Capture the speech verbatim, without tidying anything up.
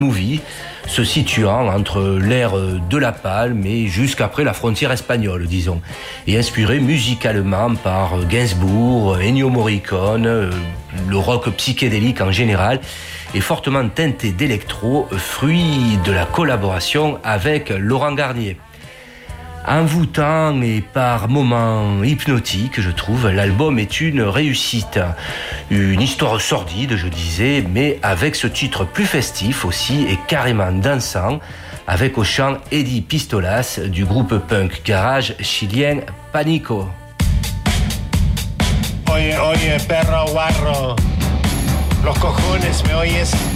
movie, se situant entre l'ère de la Palme et jusqu'après la frontière espagnole, disons, et inspiré musicalement par Gainsbourg, Ennio Morricone, le rock psychédélique en général, et fortement teinté d'électro, fruit de la collaboration avec Laurent Garnier. Envoûtant et par moments hypnotique, je trouve, l'album est une réussite. Une histoire sordide, je disais, mais avec ce titre plus festif aussi et carrément dansant, avec au chant Eddie Pistolas du groupe punk garage chilien Panico. Oye, oye, perro guarro, los cojones, ¿me oyes?